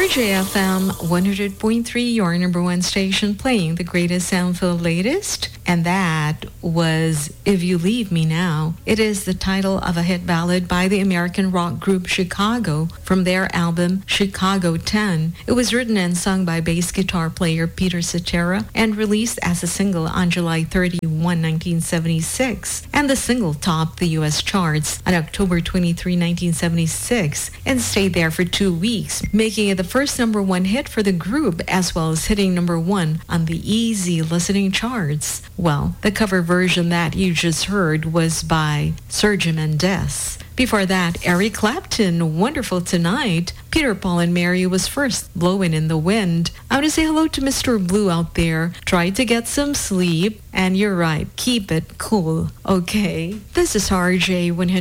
RJFM 100.3, your number one station, playing the greatest sound for the latest. And that was If You Leave Me Now. It is the title of a hit ballad by the American rock group Chicago from their album Chicago 10. It was written and sung by bass guitar player Peter Cetera and released as a single on July 31, 1976. And the single topped the U.S. charts on October 23, 1976 and stayed there for 2 weeks, making it the first number one hit for the group as well as hitting number one on the easy listening charts. Well, the cover version that you just heard was by Sergio Mendes. Before that, Eric Clapton, Wonderful Tonight. Peter, Paul, and Mary was first, Blowing in the Wind. I want to say hello to Mr. Blue out there. Try to get some sleep. And you're right, keep it cool, okay? This is RJ 100.